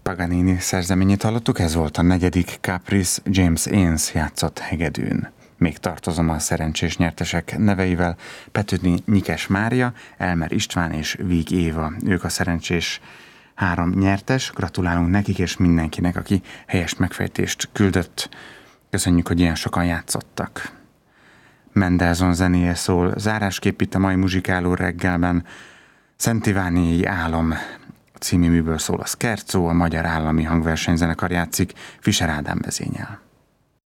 Paganini szerzeményét hallottuk, ez volt a negyedik Caprice, James Innes játszott hegedűn. Még tartozom a szerencsés nyertesek neveivel: Petőni Nyikes Mária, Elmer István és Víg Éva. Ők a szerencsés 3 nyertes. Gratulálunk nekik és mindenkinek, aki helyes megfejtést küldött. Köszönjük, hogy ilyen sokan játszottak. Mendelssohn zenéje szól zárásképp itt a mai muzsikáló reggelben. Szent Ivániai álom című műből szól a Scherzo, a Magyar Állami Hangversenyzenekar játszik, Fischer Ádám vezényel.